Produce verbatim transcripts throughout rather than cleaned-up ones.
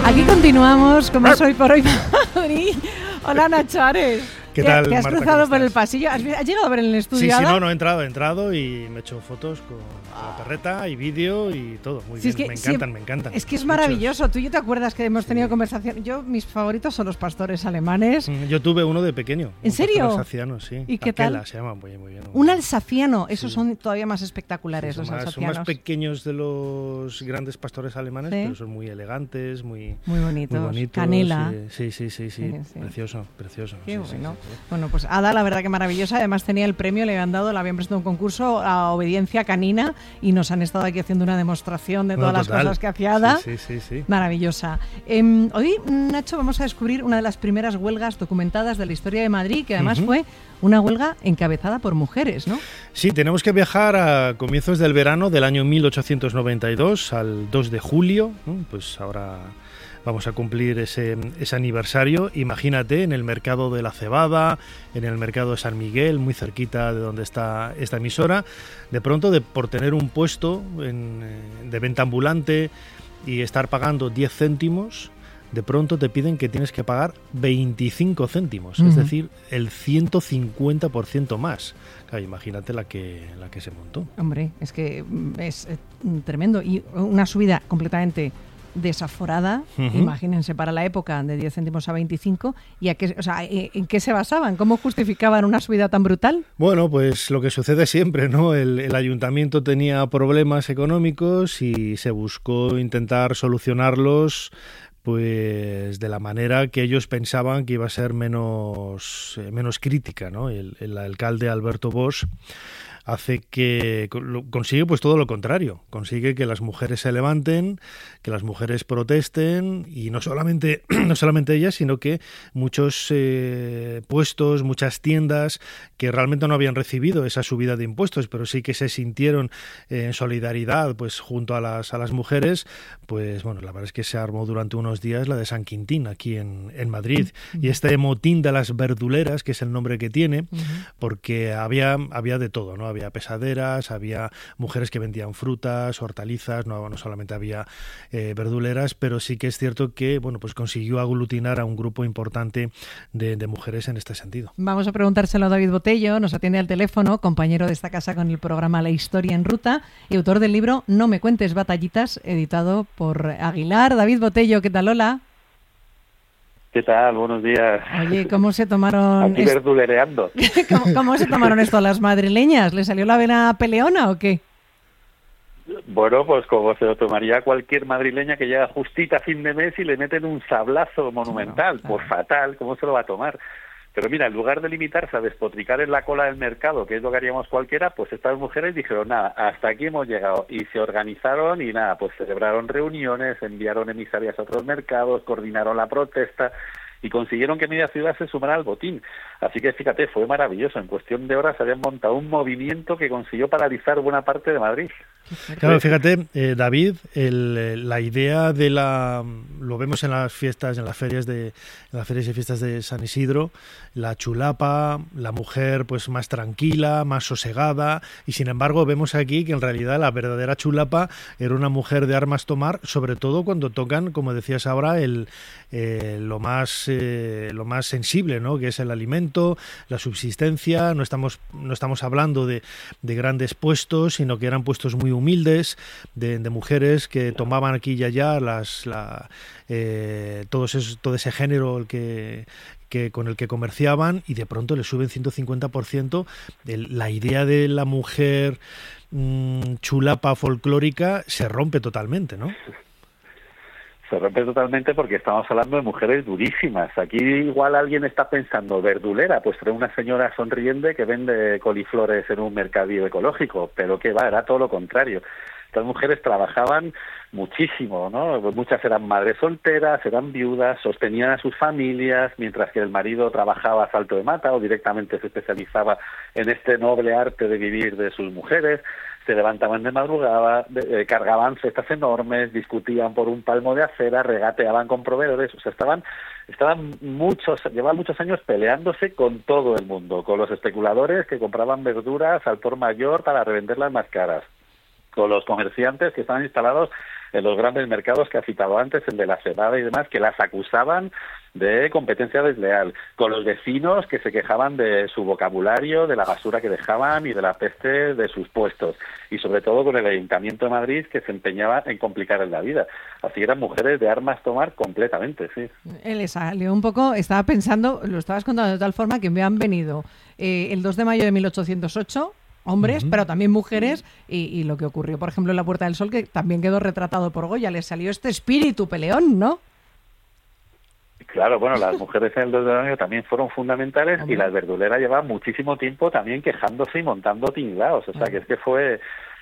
Aquí continuamos, como es hoy por hoy Madrid. Hola, Nacho Ares. ¿Qué tal, ¿Te has Marta, cruzado por estás? el pasillo? ¿Has, has llegado a ver en el estudio? Sí, sí, Ada? no, no he entrado, he entrado y me he hecho fotos con la perreta y vídeo y todo. Muy Sí, bien, es que me encantan, siempre, me encantan. Es que es Los maravilloso. bichos. Tú y yo te acuerdas que hemos tenido Sí. conversación. Yo, mis favoritos son los pastores alemanes. Mm, Yo tuve uno de pequeño. ¿En un serio? pastor alsaciano, sí. ¿Y qué Aquela tal? se llama, muy, muy bien. Un alsaciano, esos Sí. son todavía más espectaculares, Sí, los son, más, son alsacianos. más pequeños de los grandes pastores alemanes, Sí. pero son muy elegantes, muy, Muy bonitos. muy bonitos. Canela. Sí, sí, sí, sí, sí. Sí, sí. Precioso, precioso. Qué sí, sí, bueno. sí, sí. Bueno, pues Ada, la verdad que maravillosa. Además tenía el premio, le habían dado, le habían prestado un concurso a obediencia canina y nos han estado aquí haciendo una demostración de No, todas las total. cosas que hacía Ada. Sí, sí, sí, sí. Maravillosa. Eh, hoy, Nacho, vamos a descubrir una de las primeras huelgas documentadas de la historia de Madrid, que además Ujú. fue una huelga encabezada por mujeres, ¿no? Sí, tenemos que viajar a comienzos del verano del año mil ochocientos noventa y dos, al dos de julio, ¿no? Pues ahora vamos a cumplir ese, ese aniversario. Imagínate, en el mercado de la Cebada, en el mercado de San Miguel, muy cerquita de donde está esta emisora, de pronto, de, por tener un puesto en, eh, de venta ambulante y estar pagando diez céntimos, de pronto te piden que tienes que pagar veinticinco céntimos, Ujú. es decir, el ciento cincuenta por ciento más. Claro, imagínate la que, la que se montó. Hombre, es que mm, es eh, tremendo. Y una subida completamente desaforada, Ujú. imagínense, para la época, de diez céntimos a veinticinco. ¿Y a qué, o sea, eh, en qué se basaban? ¿Cómo justificaban una subida tan brutal? Bueno, pues lo que sucede siempre, ¿no? El, el ayuntamiento tenía problemas económicos y se buscó intentar solucionarlos, pues de la manera que ellos pensaban que iba a ser menos, eh, menos crítica, ¿no? El, el alcalde Alberto Bosch hace que lo- consigue pues todo lo contrario, consigue que las mujeres se levanten, que las mujeres protesten y no solamente no solamente ellas, sino que muchos eh, puestos, muchas tiendas que realmente no habían recibido esa subida de impuestos, pero sí que se sintieron eh, en solidaridad pues junto a las a las mujeres, pues bueno, la verdad es que se armó durante unos días la de San Quintín aquí en, en Madrid y este motín de las verduleras, que es el nombre que tiene, porque había había de todo, ¿no? Había pesaderas, había mujeres que vendían frutas, hortalizas, no, no solamente había eh, verduleras, pero sí que es cierto que bueno, pues consiguió aglutinar a un grupo importante de, de mujeres en este sentido. Vamos a preguntárselo a David Botello, nos atiende al teléfono, compañero de esta casa con el programa La Historia en Ruta y autor del libro No me cuentes batallitas, editado por Aguilar. David Botello, ¿qué tal? Hola. ¿Qué tal? Buenos días. Oye, ¿cómo se tomaron Aquí est- verdulereando. ¿Cómo, cómo se tomaron esto las madrileñas? ¿Le salió la vena peleona o qué? Bueno, pues como se lo tomaría cualquier madrileña que llega justita a fin de mes y le meten un sablazo monumental. Claro, Pues fatal, ¿cómo se lo va a tomar? Pero mira, en lugar de limitarse a despotricar en la cola del mercado, que es lo que haríamos cualquiera, pues estas mujeres dijeron, nada, hasta aquí hemos llegado. Y se organizaron y nada, pues celebraron reuniones, enviaron emisarias a otros mercados, coordinaron la protesta y consiguieron que media ciudad se sumara al botín. Así que fíjate, fue maravilloso. En cuestión de horas habían montado un movimiento que consiguió paralizar buena parte de Madrid. Claro, fíjate, eh, David, el, la idea de la, lo vemos en las fiestas, en las ferias de, en las ferias y fiestas de San Isidro, la chulapa, la mujer pues más tranquila, más sosegada, y sin embargo vemos aquí que en realidad la verdadera chulapa era una mujer de armas tomar, sobre todo cuando tocan, como decías ahora, el eh, lo más eh, lo más sensible, ¿no? Que es el alimento, la subsistencia. No estamos no estamos hablando de, de grandes puestos, sino que eran puestos muy humildes, de, de mujeres que tomaban aquí y allá las la, eh, todo, ese, todo ese género el que, que con el que comerciaban, y de pronto le suben ciento cincuenta por ciento. El, la idea de la mujer mmm, chulapa folclórica se rompe totalmente, ¿no? Se rompe totalmente porque estamos hablando de mujeres durísimas. Aquí igual alguien está pensando, verdulera, pues trae una señora sonriente que vende coliflores en un mercadillo ecológico, pero que va, era todo lo contrario. Estas mujeres trabajaban muchísimo, ¿no? Muchas eran madres solteras, eran viudas, sostenían a sus familias, mientras que el marido trabajaba a salto de mata o directamente se especializaba en este noble arte de vivir de sus mujeres. Se levantaban de madrugada, de, eh, cargaban cestas enormes, discutían por un palmo de acera, regateaban con proveedores, o sea, estaban estaban muchos, llevaban muchos años peleándose con todo el mundo, con los especuladores que compraban verduras al por mayor para revenderlas más caras, con los comerciantes que estaban instalados en los grandes mercados que ha citado antes, el de la cebada y demás, que las acusaban de competencia desleal, con los vecinos que se quejaban de su vocabulario, de la basura que dejaban y de la peste de sus puestos, y sobre todo con el Ayuntamiento de Madrid, que se empeñaba en complicarles la vida. Así eran mujeres de armas tomar completamente, sí. Él le salió un poco, estaba pensando, lo estabas contando de tal forma que me han venido eh, el dos de mayo de mil ochocientos ocho, hombres, uh-huh. pero también mujeres, y, y lo que ocurrió, por ejemplo, en la Puerta del Sol, que también quedó retratado por Goya, le salió este espíritu peleón, ¿no? Claro, bueno, las mujeres en el dos de mayo también fueron fundamentales y las verduleras llevaban muchísimo tiempo también quejándose y montando tinglados, o sea, que es que fue...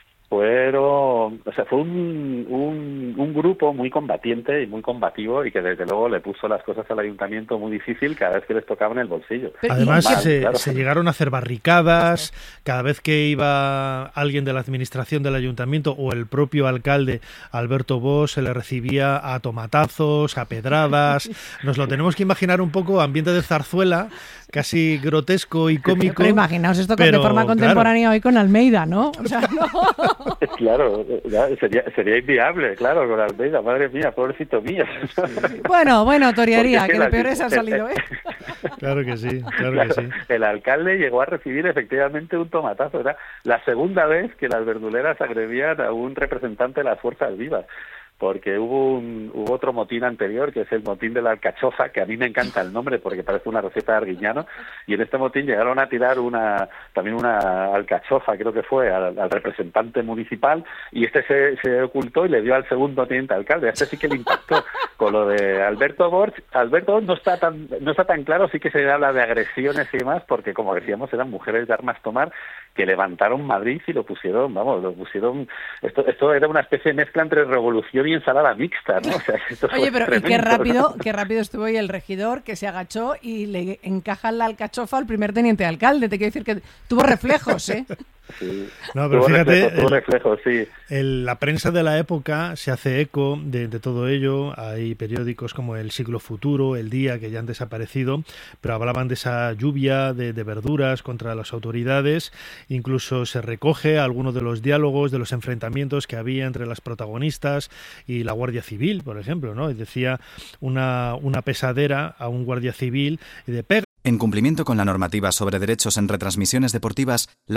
Fueron, o sea, fue un, un, un grupo muy combatiente y muy combativo y que desde luego le puso las cosas al ayuntamiento muy difícil cada vez que les tocaba en el bolsillo. Además, Mal, se, claro. se llegaron a hacer barricadas, cada vez que iba alguien de la administración del ayuntamiento o el propio alcalde Alberto Bosch se le recibía a tomatazos, a pedradas. Nos lo tenemos que imaginar un poco, ambiente de zarzuela, casi grotesco y cómico. Pero imaginaos esto pero, de forma contemporánea claro. hoy con Almeida, ¿no? O sea, no. Claro, sería, sería inviable, claro, con Almeida, madre mía, pobrecito mío. Bueno, bueno, torearía, que de peores ha salido, ¿eh? Claro que sí, claro, claro que sí. El alcalde llegó a recibir efectivamente un tomatazo, era la segunda vez que las verduleras agredían a un representante de las fuerzas vivas. Porque hubo un, hubo otro motín anterior, que es el motín de la alcachofa, que a mí me encanta el nombre porque parece una receta de Arguiñano, y en este motín llegaron a tirar una también una alcachofa, creo que fue, al, al representante municipal, y este se, se ocultó y le dio al segundo teniente alcalde. A este sí que le impactó. Con lo de Alberto Bosch, Alberto Bosch no está tan no está tan claro, sí que se habla de agresiones y demás, porque como decíamos, eran mujeres de armas tomar que levantaron Madrid y lo pusieron, vamos, lo pusieron, esto esto era una especie de mezcla entre revolución y ensalada mixta, ¿no? O sea, esto Oye, pero tremendo, y qué rápido, ¿no? qué rápido estuvo ahí el regidor que se agachó y le encaja la alcachofa al primer teniente alcalde. Te quiero decir que tuvo reflejos, ¿eh? Sí. No, pero tuvo fíjate, reflejo, tuvo el, reflejo, sí. el, la prensa de la época se hace eco de, de todo ello. Hay periódicos como El Siglo Futuro, El Día, que ya han desaparecido, pero hablaban de esa lluvia de, de verduras contra las autoridades. Incluso se recoge algunos de los diálogos, de los enfrentamientos que había entre las protagonistas y la Guardia Civil, por ejemplo, ¿no? Y decía una, una pesadera a un guardia civil y de pega. En cumplimiento con la normativa sobre derechos en retransmisiones deportivas,